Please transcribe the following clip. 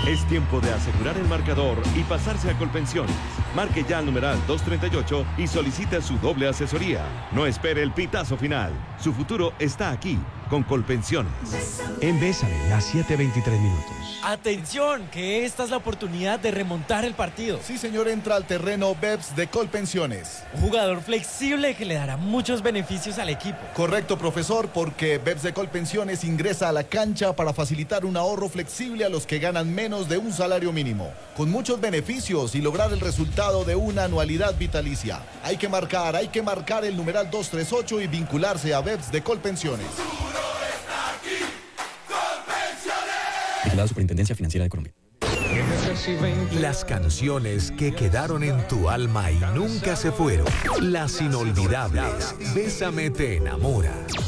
Es tiempo de asegurar el marcador y pasarse a Colpensiones. Marque ya al numeral 238 y solicite su doble asesoría. No espere el pitazo final. Su futuro está aquí, con Colpensiones. En Bésame, las 7:23. Atención, que esta es la oportunidad de remontar el partido. Sí, señor, entra al terreno BEPS de Colpensiones. Un jugador flexible que le dará muchos beneficios al equipo. Correcto, profesor, porque BEPS de Colpensiones ingresa a la cancha para facilitar un ahorro flexible a los que ganan menos de un salario mínimo, con muchos beneficios y lograr el resultado de una anualidad vitalicia. Hay que marcar el numeral 238 y vincularse a BEPS de Colpensiones. La Superintendencia Financiera de Colombia. Las canciones que quedaron en tu alma y nunca se fueron. Las inolvidables. Bésame te enamora.